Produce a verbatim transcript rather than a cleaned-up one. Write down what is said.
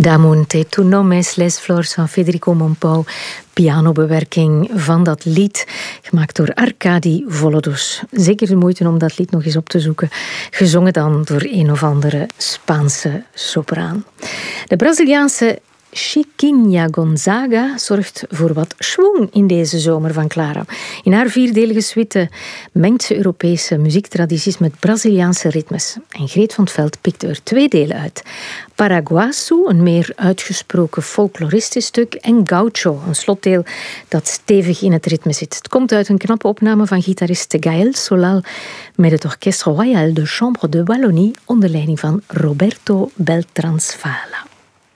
Damonte, tu nomes les flors van Federico Mompau. Pianobewerking van dat lied, gemaakt door Arkadi Volodos. Zeker de moeite om dat lied nog eens op te zoeken. Gezongen dan door een of andere Spaanse sopraan. De Braziliaanse Chiquinha Gonzaga zorgt voor wat schwung in deze zomer van Clara. In haar vierdelige suite mengt ze Europese muziektradities met Braziliaanse ritmes. En Greet van het Veld pikt er twee delen uit. Paraguaçu, een meer uitgesproken folkloristisch stuk, en Gaucho, een slotdeel dat stevig in het ritme zit. Het komt uit een knappe opname van gitarist Gaël Solal met het Orchestre Royal de Chambre de Wallonie onder leiding van Roberto Beltransvala.